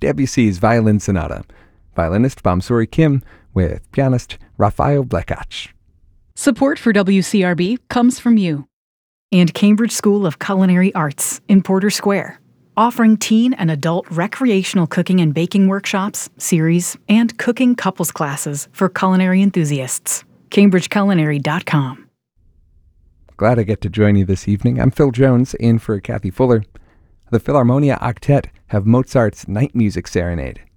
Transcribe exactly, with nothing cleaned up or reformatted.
Debussy's Violin Sonata. Violinist Bamsuri Kim with pianist Rafael Blekach. Support for W C R B comes from you and Cambridge School of Culinary Arts in Porter Square, offering teen and adult recreational cooking and baking workshops, series, and cooking couples classes for culinary enthusiasts. cambridge culinary dot com. Glad I get to join you this evening. I'm Phil Jones, in for Kathy Fuller. The Philharmonia Octet have Mozart's Night Music Serenade.